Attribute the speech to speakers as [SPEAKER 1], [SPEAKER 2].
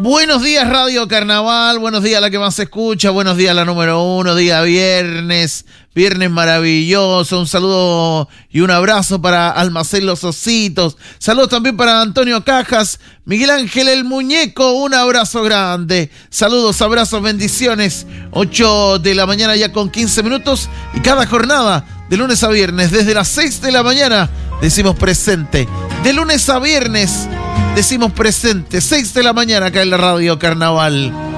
[SPEAKER 1] Buenos días Radio Carnaval, buenos días a la que más se escucha, buenos días a la número 1, día viernes maravilloso, un saludo y un abrazo para Almacén Los Ositos, saludos también para Antonio Cajas, Miguel Ángel el Muñeco, un abrazo grande, saludos, abrazos, bendiciones, 8 de la mañana ya con 15 minutos y cada jornada de lunes a viernes desde las 6 de la mañana decimos presente, de lunes a viernes decimos presente, 6 de la mañana acá en la Radio Carnaval.